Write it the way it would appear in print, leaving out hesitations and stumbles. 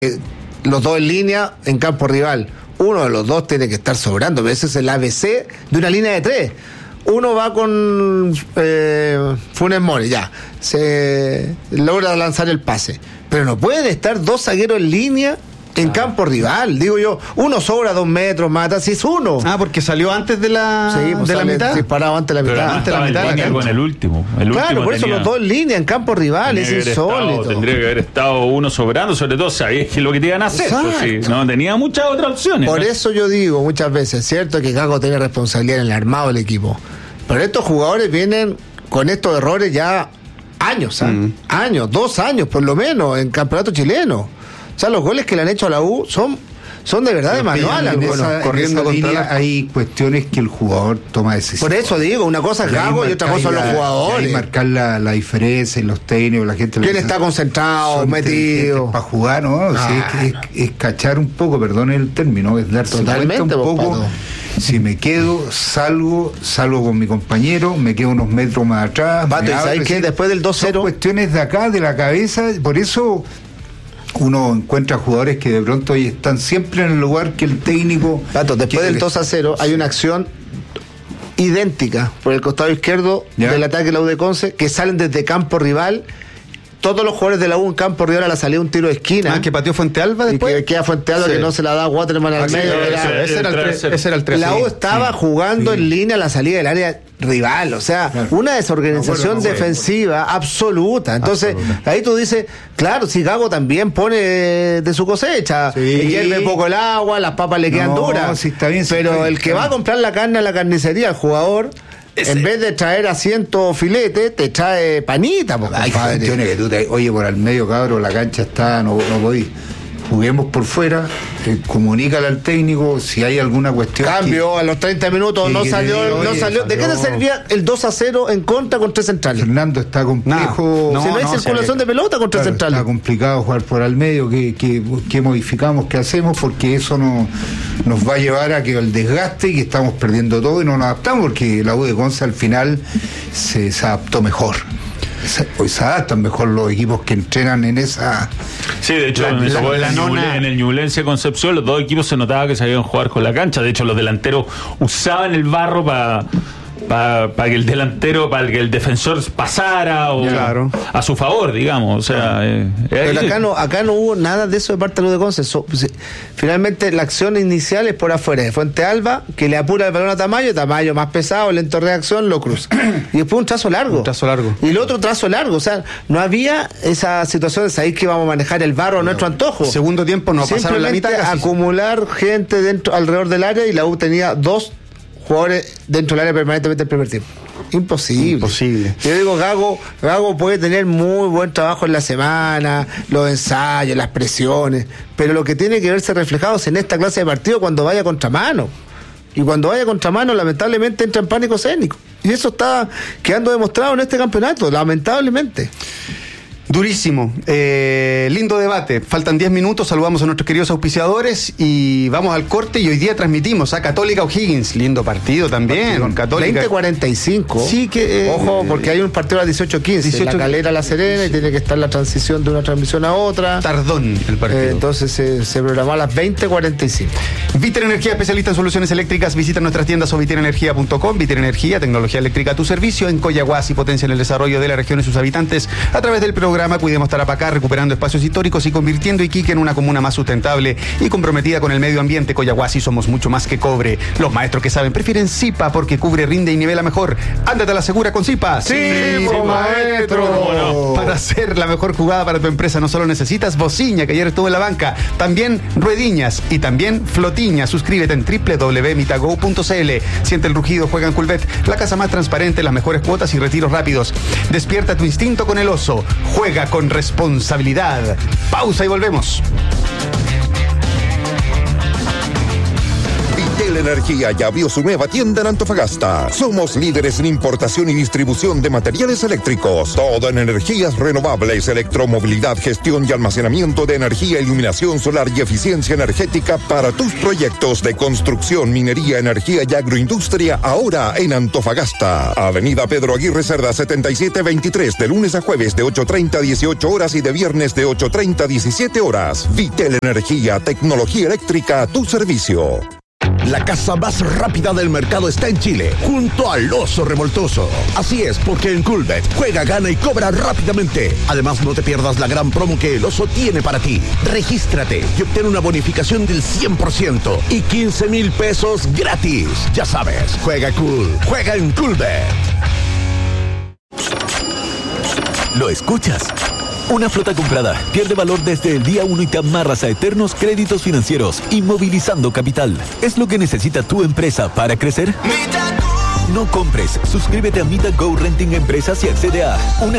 los dos en línea en campo rival. Uno de los dos tiene que estar sobrando, pero ese es el ABC de una línea de 3. Uno va con Funes Mori, ya, se logra lanzar el pase, pero no pueden estar dos zagueros en línea en campo rival. Digo yo, uno sobra 2 metros, mata, si es uno. Porque salió antes de la, pues de la mitad. Disparado antes de la mitad. Antes de la mitad con el último. Claro, por eso los dos en línea en campo rival, es insólito. Tendría que haber estado uno sobrando, sobre todo sabías que lo que te iban a hacer. Pues, no tenía muchas otras opciones. Por eso yo digo muchas veces, cierto que Gago tiene responsabilidad en el armado del equipo, pero estos jugadores vienen con estos errores ya años, años, 2 años por lo menos en campeonato chileno. O sea, los goles que le han hecho a la U son de verdad de manual algunos. Corriendo contra línea hay cuestiones que el jugador toma decisiones. Por eso digo, una cosa es Gago y otra cosa son los jugadores. Y marcar la diferencia en los técnicos, la gente. ¿Quién está concentrado, metido? Para jugar, ¿no? Sí, es cachar un poco, perdón el término, es darse cuenta un poco. Si me quedo, salgo con mi compañero, me quedo unos metros más atrás. ¿Sabes qué? Después del 2-0. Son cuestiones de acá, de la cabeza, por eso uno encuentra jugadores que de pronto hoy están siempre en el lugar que el técnico. Después del 2-0 hay una acción idéntica por el costado izquierdo del ataque de la U de Conce, que salen desde campo rival. Todos los jugadores de la U en campo rival a la salida un tiro de esquina. Que pateó Fuente Alba después. Y que queda Fuente Alba, que no se la da Waterman al medio. Ese era el 3. La U estaba jugando en línea a la salida del área rival. O sea, una desorganización defensiva absoluta. Entonces, ahí tú dices, claro, si Gago también pone de su cosecha. Hierve poco el agua, las papas le quedan duras. Sí, está bien, pero el que va a comprar la carne a la carnicería, el jugador, en vez de traer asiento filete, te trae panita. Hay cuestiones que tú oye, por al medio, cabrón, la cancha está, no podís. Juguemos por fuera, comunícale al técnico si hay alguna cuestión. Cambio a los 30 minutos, no salió. ¿De qué te servía el 2-0 en contra con 3 centrales? Fernando, está complejo. Si no hay circulación de pelota con 3 centrales. Está complicado jugar por al medio, que modificamos, qué hacemos, porque eso nos va a llevar a que el desgaste y que estamos perdiendo todo y no nos adaptamos, porque la U de Conce al final se adaptó mejor. Hoy se adaptan mejor los equipos que entrenan en esa. Sí, de hecho, en el Ñublense Concepción, los dos equipos se notaba que sabían jugar con la cancha. De hecho, los delanteros usaban el barro para que el delantero, para que el defensor pasara a su favor, digamos. O sea, pero acá no hubo nada de eso de parte de los de Conce. Finalmente la acción inicial es por afuera de Fuente Alba, que le apura el balón a Tamayo más pesado, lento de reacción, lo cruza. Y después un trazo largo. Y el otro trazo largo. O sea, no había esa situación de saber que vamos a manejar el barro a nuestro antojo. Segundo tiempo no pasaron la mitad. Acumular gente alrededor del área, y la U tenía 2 jugadores dentro del área permanentemente el primer tiempo. Imposible. Yo digo, Gago puede tener muy buen trabajo en la semana, los ensayos, las presiones, pero lo que tiene que verse reflejado es en esta clase de partido cuando vaya contramano. Y cuando vaya contramano, lamentablemente entra en pánico escénico. Y eso está quedando demostrado en este campeonato, lamentablemente. Durísimo, lindo debate. Faltan 10 minutos, saludamos a nuestros queridos auspiciadores y vamos al corte. Y hoy día transmitimos a Católica O'Higgins, lindo partido también. Católica 20:45. Sí, ojo, porque hay un partido a las 18:15, La Calera, La Serena, y tiene que estar la transición de una transmisión a otra. Tardón el partido. Entonces se programó a las 20:45. Viter Energía, especialista en soluciones eléctricas. Visita nuestras tiendas o viterenergia.com. Viter Energía, tecnología eléctrica a tu servicio. En Coyahuasi potencia en el desarrollo de la región y sus habitantes a través del programa Cuidemos Tarapacá, recuperando espacios históricos y convirtiendo Iquique en una comuna más sustentable y comprometida con el medio ambiente. Coyahuasi, somos mucho más que cobre. Los maestros que saben prefieren Zipa porque cubre, rinde y nivela mejor. Ándate a la segura con Zipa. Sí, maestro. Para hacer la mejor jugada para tu empresa no solo necesitas bociña, que ayer estuvo en la banca, también ruediñas y también flotiña. Suscríbete en www.mitago.cl. Siente el rugido, juega en Culvet, la casa más transparente, las mejores cuotas y retiros rápidos. Despierta tu instinto con el oso. Juega con responsabilidad. Pausa y volvemos. Vitel Energía ya abrió su nueva tienda en Antofagasta. Somos líderes en importación y distribución de materiales eléctricos. Todo en energías renovables, electromovilidad, gestión y almacenamiento de energía, iluminación solar y eficiencia energética para tus proyectos de construcción, minería, energía y agroindustria, ahora en Antofagasta. Avenida Pedro Aguirre Cerda 7723, de lunes a jueves de 8:30 a 18 horas y de viernes de 8:30 a 17 horas. Vitel Energía, tecnología eléctrica a tu servicio. La casa más rápida del mercado está en Chile, junto al Oso Revoltoso. Así es, porque en Coolbet juega, gana y cobra rápidamente. Además, no te pierdas la gran promo que el Oso tiene para ti. Regístrate y obtén una bonificación del 100% y 15,000 pesos gratis. Ya sabes, juega cool, juega en Coolbet. ¿Lo escuchas? Una flota comprada pierde valor desde el día 1 y te amarras a eternos créditos financieros, inmovilizando capital. ¿Es lo que necesita tu empresa para crecer? No compres. Suscríbete a Mita Go Renting Empresas y accede a una